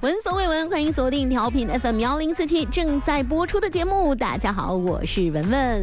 闻所未闻，欢迎锁定调频 FM1047正在播出的节目。大家好，我是文文。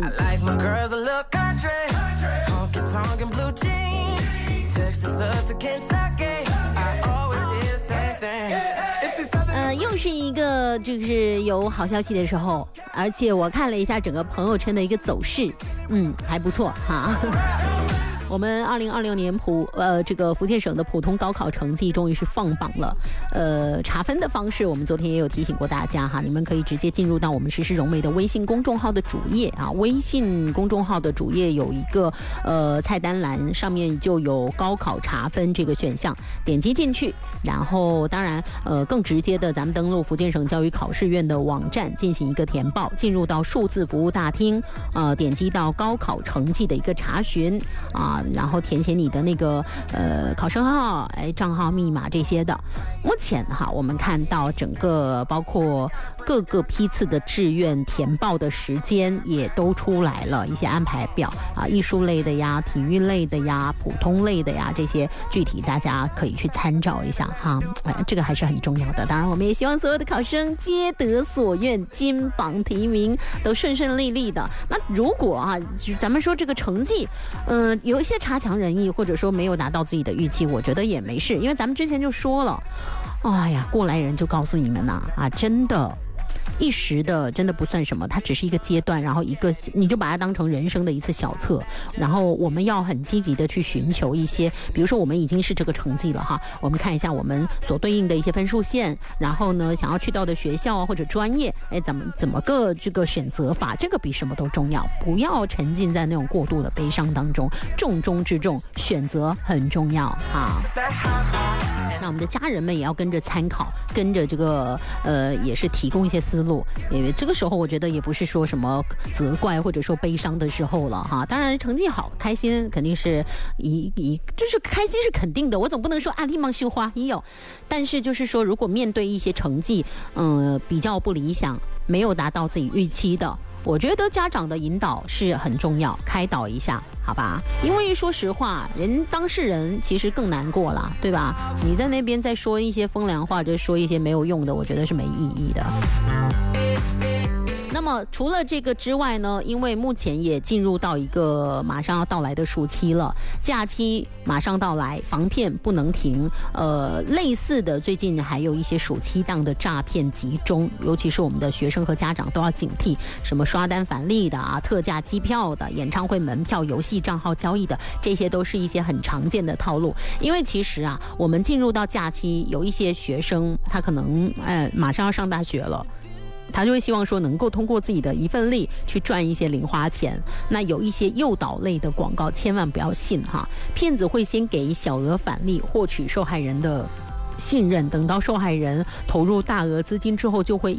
又是一个就是有好消息的时候，而且我看了一下整个朋友圈的一个走势，还不错哈。我们2026年这个福建省的普通高考成绩终于是放榜了。查分的方式我们昨天也有提醒过大家哈，你们可以直接进入到我们时事融媒的微信公众号的主页啊，微信公众号的主页有一个菜单栏，上面就有高考查分这个选项，点击进去，然后当然更直接的咱们登录福建省教育考试院的网站进行一个填报，进入到数字服务大厅，点击到高考成绩的一个查询啊。然后填写你的那个考生号、账号、密码这些的。目前哈，我们看到整个包括各个批次的志愿填报的时间也都出来了，一些安排表啊，艺术类的呀、体育类的呀、普通类的呀，这些具体大家可以去参照一下哈。这个还是很重要的。当然，我们也希望所有的考生皆得所愿，金榜题名，都顺顺利利的。那如果啊，咱们说这个成绩，有一些差强人意，或者说没有达到自己的预期，我觉得也没事，因为咱们之前就说了，哎呀，过来人就告诉你们呐，真的。一时的真的不算什么，它只是一个阶段，然后你就把它当成人生的一次小测，然后我们要很积极的去寻求一些，比如说我们已经是这个成绩了哈，我们看一下我们所对应的一些分数线，然后呢想要去到的学校啊或者专业，怎么个这个选择法，这个比什么都重要，不要沉浸在那种过度的悲伤当中，重中之重，选择很重要哈。那我们的家人们也要跟着参考，跟着这个也是提供一些思路，因为这个时候我觉得也不是说什么责怪或者说悲伤的时候了哈。当然成绩好开心肯定是就是开心是肯定的，我总不能说立马绣花也有，但是就是说如果面对一些成绩比较不理想，没有达到自己预期的，我觉得家长的引导是很重要，开导一下好吧，因为说实话当事人其实更难过啦，对吧？你在那边再说一些风凉话，或者说一些没有用的，我觉得是没意义的。那么除了这个之外呢，因为目前也进入到一个马上要到来的暑期了，假期马上到来，防骗不能停。类似的最近还有一些暑期档的诈骗集中，尤其是我们的学生和家长都要警惕，什么刷单返利的特价机票的、演唱会门票、游戏账号交易的，这些都是一些很常见的套路。因为其实我们进入到假期，有一些学生他可能马上要上大学了，他就会希望说能够通过自己的一份力去赚一些零花钱。那有一些诱导类的广告千万不要信哈，骗子会先给小额返利，获取受害人的信任，等到受害人投入大额资金之后，就会